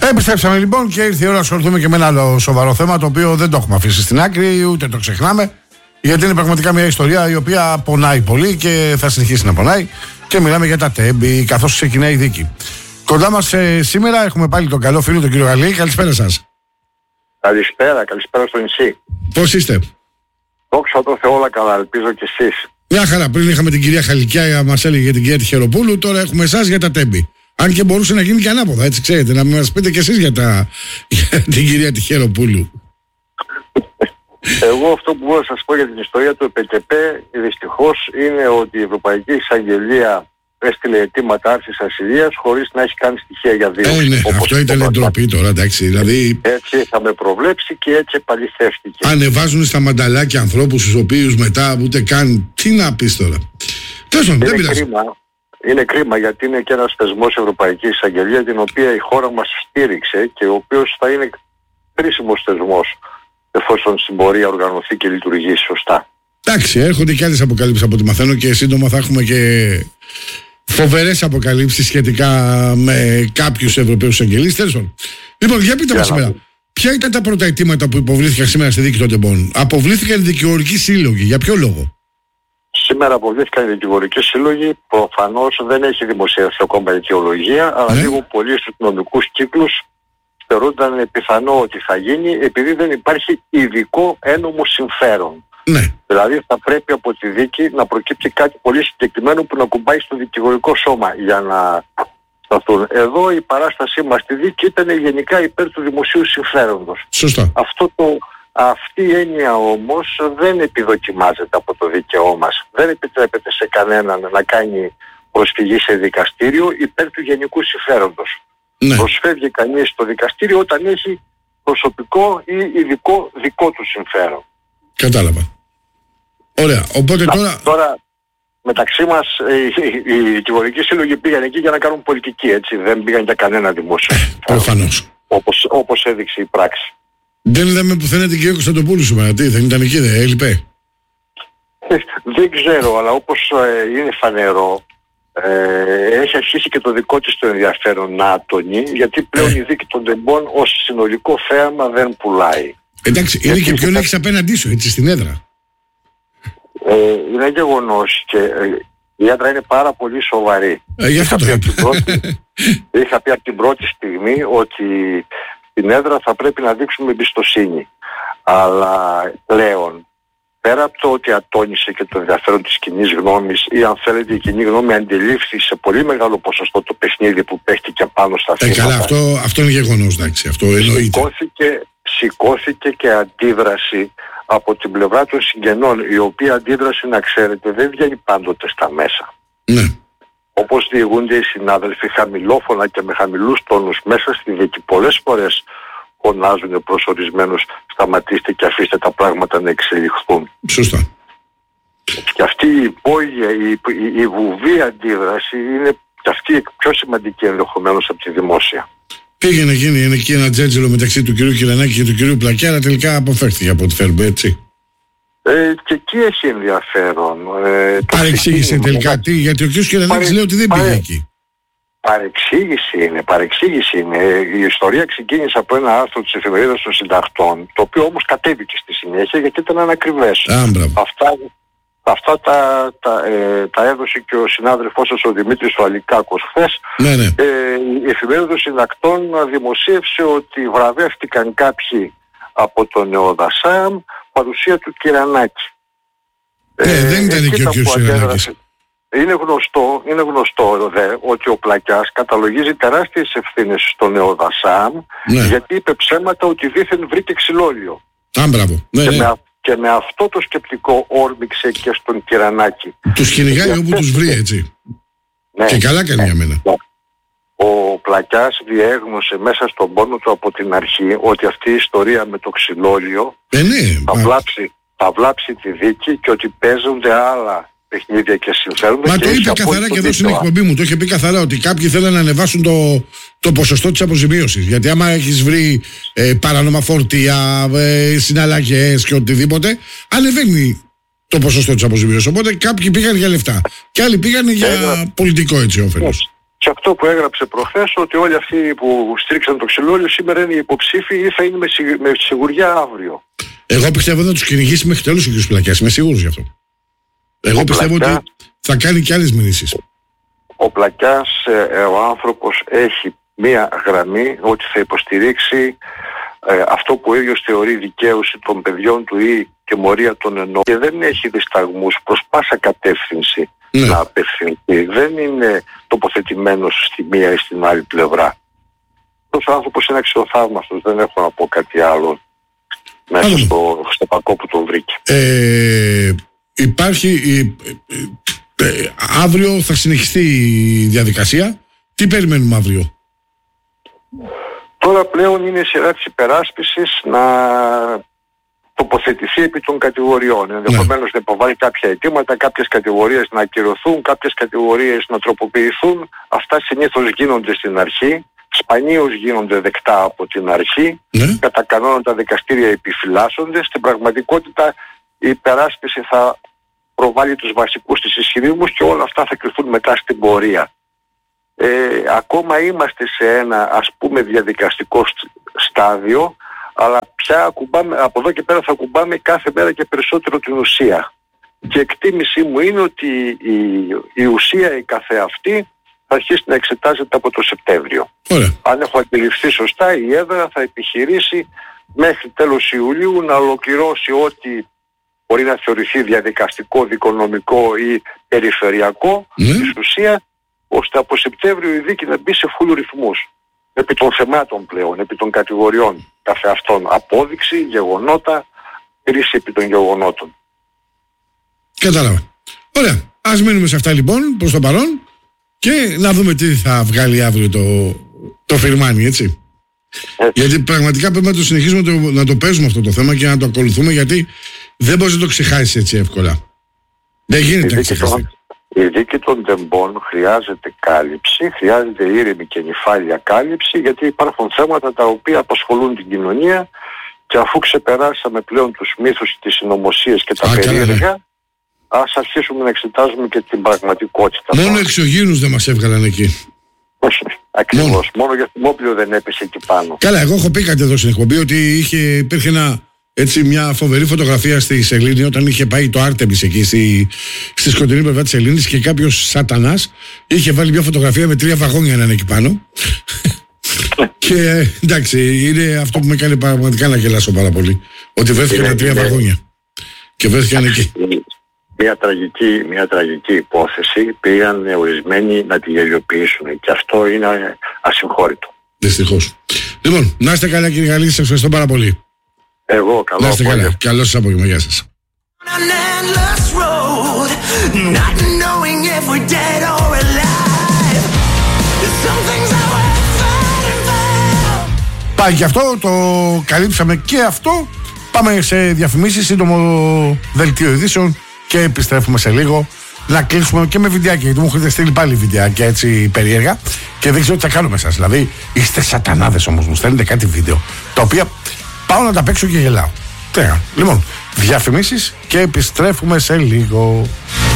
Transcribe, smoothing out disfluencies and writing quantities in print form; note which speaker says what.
Speaker 1: Επιστρέψαμε λοιπόν και ήρθε η ώρα να ασχοληθούμε και με ένα άλλο σοβαρό θέμα, το οποίο δεν το έχουμε αφήσει στην άκρη, ούτε το ξεχνάμε. Γιατί είναι πραγματικά μια ιστορία η οποία πονάει πολύ και θα συνεχίσει να πονάει. Και μιλάμε για τα τέμπη, καθώς ξεκινάει η δίκη. Κοντά μας σήμερα έχουμε πάλι τον καλό φίλο, τον κύριο Γαλλή. Καλησπέρα σας.
Speaker 2: Καλησπέρα στο νησί.
Speaker 1: Πώς είστε?
Speaker 2: Δόξα τω Θεώ, όλα καλά, ελπίζω κι εσείς.
Speaker 1: Μια χαρά. Πριν είχαμε την κυρία Χαλικιά, μας έλεγε για την κυρία Τυχεροπούλου, τώρα έχουμε εσάς για τα τέμπη. Αν και μπορούσε να γίνει και ανάποδα, έτσι ξέρετε, να μας πείτε κι εσείς για την κυρία Τυχεροπούλου.
Speaker 2: Εγώ αυτό που μπορώ να σας πω για την ιστορία του ΕΠΚΕΠΕ δυστυχώς είναι ότι η Ευρωπαϊκή Εισαγγελία έστειλε αιτήματα άρσης ασυλίας χωρίς να έχει κάνει στοιχεία για δίωξη.
Speaker 1: Ναι, αυτό ήταν ντροπή τώρα, εντάξει. Δηλαδή, έτσι
Speaker 2: είχαμε προβλέψει και έτσι επαληθεύτηκε.
Speaker 1: Ανεβάζουν στα μανταλάκια ανθρώπους τους οποίους μετά ούτε καν. Τι να πεις τώρα.
Speaker 2: Είναι κρίμα γιατί είναι και ένας θεσμός Ευρωπαϊκής Εισαγγελίας την οποία η χώρα μας στήριξε και ο οποίος θα είναι χρήσιμος θεσμός εφόσον στην πορεία οργανωθεί και λειτουργήσει σωστά.
Speaker 1: Εντάξει, έρχονται και άλλες αποκαλύψεις από ό,τι μαθαίνω και σύντομα θα έχουμε και φοβερές αποκαλύψεις σχετικά με κάποιους Ευρωπαίους εισαγγελείς. Λοιπόν, για πείτε μας σήμερα, ποια ήταν τα πρώτα αιτήματα που υποβλήθηκαν σήμερα στη δίκη των τεμπών? Αποβλήθηκαν οι δικηγορικοί σύλλογοι, για ποιο λόγο?
Speaker 2: Σήμερα αποβλήθηκαν οι δικηγορικοί σύλλογοι, προφανώς δεν έχει δημοσιευθεί ακόμα η δικαιολογία, αλλά λίγο πολύ στους νομικούς κύκλους θεωρούνταν πιθανό ότι θα γίνει επειδή δεν υπάρχει ειδικό ένομο συμφέρον.
Speaker 1: Ναι.
Speaker 2: Δηλαδή θα πρέπει από τη δίκη να προκύψει κάτι πολύ συγκεκριμένο που να κουμπάει στο δικηγορικό σώμα για να σταθούν. Εδώ η παράστασή μας στη δίκη ήταν γενικά υπέρ του δημοσίου συμφέροντος.
Speaker 1: Σωστά.
Speaker 2: Αυτή η έννοια όμως δεν επιδοκιμάζεται από το δίκαιό μας. Δεν επιτρέπεται σε κανέναν να κάνει προσφυγή σε δικαστήριο υπέρ του γενικού συμφέροντος.
Speaker 1: Ναι.
Speaker 2: Προσφεύγει κανείς στο δικαστήριο όταν έχει προσωπικό ή ειδικό δικό του συμφέρον.
Speaker 1: Κατάλαβα. Ωραία. Οπότε
Speaker 2: τώρα μεταξύ μας οι δικηγορικοί σύλλογοι πήγαν εκεί για να κάνουν πολιτική, έτσι. Δεν πήγαν για κανένα δημόσιο.
Speaker 1: Προφανώς.
Speaker 2: Όπως έδειξε η πράξη.
Speaker 1: Δεν είδαμε που φαίνεται και ο Κωνσταντοπούλου σήμερα. Τι, δεν ήταν εκεί, δεν έλειπε?
Speaker 2: Δεν ξέρω, αλλά όπως είναι φανερό, έχει αρχίσει και το δικό της το ενδιαφέρον να ατονεί, γιατί πλέον η δίκη των τεμπών ως συνολικό θέαμα δεν πουλάει.
Speaker 1: Εντάξει, είναι και ποιον έχεις απέναντί σου, έτσι, στην έδρα.
Speaker 2: Είναι γεγονός και η έδρα είναι πάρα πολύ σοβαρή.
Speaker 1: Είχα
Speaker 2: πει από την πρώτη στιγμή ότι στην έδρα θα πρέπει να δείξουμε εμπιστοσύνη. Αλλά πλέον, πέρα από το ότι ατώνησε και το ενδιαφέρον της κοινής γνώμης ή αν θέλετε η κοινή γνώμη αντιλήφθη σε πολύ μεγάλο ποσοστό το παιχνίδι που παίχτηκε πάνω στα θύματα.
Speaker 1: Καλά, αυτό είναι γεγονός, εντάξει, αυτό εννοείται.
Speaker 2: Σηκώθηκε και αντίδραση από την πλευρά των συγγενών, η οποία αντίδραση, να ξέρετε, δεν βγαίνει πάντοτε στα μέσα.
Speaker 1: Ναι.
Speaker 2: Όπως διηγούνται οι συνάδελφοι χαμηλόφωνα και με χαμηλούς τόνους μέσα στη δίκη, πολλές φορές φωνάζουν προς ορισμένους, σταματήστε και αφήστε τα πράγματα να εξελιχθούν.
Speaker 1: Σωστά.
Speaker 2: Και αυτή η υπόγεια, η βουβή αντίδραση είναι και αυτή πιο σημαντική ενδεχομένως από τη δημόσια.
Speaker 1: Πήγε να γίνει εκεί ένα τζέτζελο μεταξύ του κυρίου Κυρανάκη και του κυρίου Πλακιά, αλλά τελικά αποφεύχθηκε από ό,τι φέρουμε, έτσι.
Speaker 2: Και εκεί έχει ενδιαφέρον.
Speaker 1: Παρεξήγησε τελικά τι, γιατί ο κύριος Κυρανάκης λέει ότι δεν πήγε εκεί.
Speaker 2: Παρεξήγηση είναι. Η ιστορία ξεκίνησε από ένα άρθρο της Εφημερίδας των Συντακτών, το οποίο όμως κατέβηκε στη συνέχεια γιατί ήταν ανακριβές. Αυτά τα έδωσε και ο συνάδελφός σας ο Δημήτρης ο Αλικάκος χθες.
Speaker 1: Ναι.
Speaker 2: Η Εφημερίδα των Συντακτών δημοσίευσε ότι βραβεύτηκαν κάποιοι από τον Νεοδασάμ παρουσία του Κυρανάκη.
Speaker 1: Δεν ήταν και ο κ. Κυρανάκης.
Speaker 2: Είναι γνωστό ότι ο Πλακιάς καταλογίζει τεράστιες ευθύνες στον Νεοδασάμ, γιατί είπε ψέματα ότι δήθεν βρήκε ξυλόλιο. Και με αυτό το σκεπτικό όρμηξε και στον Κυρανάκη.
Speaker 1: Τους κυνηγάει όπου τους βρει, έτσι.
Speaker 2: Ναι.
Speaker 1: Και καλά κάνει για μένα.
Speaker 2: Ο Πλακιάς διέγνωσε μέσα στον πόνο του από την αρχή ότι αυτή η ιστορία με το ξυλόλιο θα βλάψει τη δίκη και ότι παίζονται άλλα παιχνίδια και συμφέροντα.
Speaker 1: Μα το είπε καθαρά και εδώ στην εκπομπή μου. Το είχε πει καθαρά ότι κάποιοι θέλουν να ανεβάσουν το ποσοστό της αποζημίωσης. Γιατί άμα έχεις βρει παράνομα φορτία, συναλλαγές και οτιδήποτε, ανεβαίνει το ποσοστό της αποζημίωσης. Οπότε κάποιοι πήγαν για λεφτά και άλλοι πήγαν για πολιτικό έτσι όφελος.
Speaker 2: Και αυτό που έγραψε προχθές, ότι όλοι αυτοί που στήριξαν το Ξυλόλιο σήμερα είναι υποψήφοι ή θα είναι με σιγουριά αύριο. Εγώ
Speaker 1: πιστεύω ότι θα τους κυνηγήσει μέχρι τέλος ο κ. Πλακιάς, είμαι σίγουρος γι' αυτό. Εγώ πιστεύω ότι θα κάνει και άλλες μηνύσεις.
Speaker 2: Ο Πλακιάς, ο άνθρωπος, έχει μία γραμμή ότι θα υποστηρίξει αυτό που ο ίδιος θεωρεί δικαίωση των παιδιών του ή τιμωρία των εννό, και δεν έχει δισταγμούς προς πάσα κατεύθυνση να απευθυνθεί. Δεν είναι τοποθετημένος στη μία ή στην άλλη πλευρά. Αυτός ο άνθρωπος είναι αξιοθαύμαστος, δεν έχω να πω κάτι άλλο μέσα στο πακό που τον βρήκε.
Speaker 1: Υπάρχει αύριο θα συνεχιστεί η διαδικασία. Τι περιμένουμε αύριο?
Speaker 2: Τώρα πλέον είναι η σειρά της υπεράσπισης να τοποθετηθεί επί των κατηγοριών. Ενδεχομένως να υποβάλει κάποια αιτήματα, κάποιες κατηγορίες να ακυρωθούν, κάποιες κατηγορίες να τροποποιηθούν. Αυτά συνήθως γίνονται στην αρχή, σπανίως γίνονται δεκτά από την αρχή. Κατά κανόνα τα δικαστήρια επιφυλάσσονται. Στην πραγματικότητα η υπεράσπιση θα προβάλλει τους βασικούς της ισχυρισμούς και όλα αυτά θα κρυφθούν μετά στην πορεία. Ακόμα είμαστε σε ένα, ας πούμε, διαδικαστικό στάδιο, αλλά πια από εδώ και πέρα θα ακουμπάμε κάθε μέρα και περισσότερο την ουσία. Και εκτίμησή μου είναι ότι η ουσία η καθεαυτή θα αρχίσει να εξετάζεται από το Σεπτέμβριο. Αν έχω αντιληφθεί σωστά, η έδρα θα επιχειρήσει μέχρι τέλος Ιουλίου να ολοκληρώσει ό,τι μπορεί να θεωρηθεί διαδικαστικό, δικονομικό ή περιφερειακό της ουσίας, ώστε από Σεπτέμβριο η δίκη να μπει σε φουλ ρυθμούς. Επί των θεμάτων πλέον, επί των κατηγοριών καθεαυτών. Απόδειξη, γεγονότα, κρίση επί των γεγονότων.
Speaker 1: Κατάλαβα. Ωραία. Ας μείνουμε σε αυτά λοιπόν προς το παρόν και να δούμε τι θα βγάλει αύριο το Φιρμάνι, έτσι. Γιατί πραγματικά πρέπει να το συνεχίσουμε να το παίζουμε αυτό το θέμα και να το ακολουθούμε, γιατί δεν μπορείς να το ξεχάσεις έτσι εύκολα. Δεν γίνεται να ξεχάσει.
Speaker 2: Η δίκη των τεμπών χρειάζεται κάλυψη, χρειάζεται ήρεμη και νυφάλια κάλυψη, γιατί υπάρχουν θέματα τα οποία απασχολούν την κοινωνία και αφού ξεπεράσαμε πλέον τους μύθους, τις συνωμοσίες και τα περίεργα, ας αρχίσουμε να εξετάζουμε και την πραγματικότητα.
Speaker 1: Μόνο εξωγήινους δεν μας έβγαλαν εκεί.
Speaker 2: Ακριβώς. Μόνο για Θυμόπλιο δεν έπεσε εκεί πάνω.
Speaker 1: Καλά, εγώ έχω πει κάτι εδώ στην εκπομπή ότι υπήρχε μια φοβερή φωτογραφία στη Σελήνη όταν είχε πάει το Άρτεμις εκεί στη σκοτεινή πλευρά της Σελήνης και κάποιος σατανάς είχε βάλει μια φωτογραφία με 3 βαγόνια να είναι εκεί πάνω. Και εντάξει, είναι αυτό που με κάνει πραγματικά να γελάσω πάρα πολύ. Ότι βρέθηκαν 3 βαγόνια. Και βρέθηκαν εκεί.
Speaker 2: Μια τραγική υπόθεση, πήγαν ορισμένοι να τη γελιοποιήσουν και αυτό είναι ασυγχώρητο.
Speaker 1: Δυστυχώς. Λοιπόν, να είστε καλά κύριε Γαλλίδη, σας ευχαριστώ πάρα πολύ.
Speaker 2: Εγώ, καλό
Speaker 1: να είστε καλά. Καλό σας απόγευμα, γεια σας. Πάει και αυτό, το καλύψαμε και αυτό. Πάμε σε διαφημίσεις, σύντομο δελτίο ειδήσεων και επιστρέφουμε σε λίγο. Να κλείσουμε και με βιντεάκια, γιατί μου έχετε στείλει πάλι βιντεάκια έτσι περίεργα και δεν ξέρω τι θα κάνω με σας. Δηλαδή, είστε σατανάδες όμως, μου στέλνετε κάτι βίντεο τα οποία πάω να τα παίξω και γελάω. Λοιπόν, διαφημίσεις και επιστρέφουμε σε λίγο.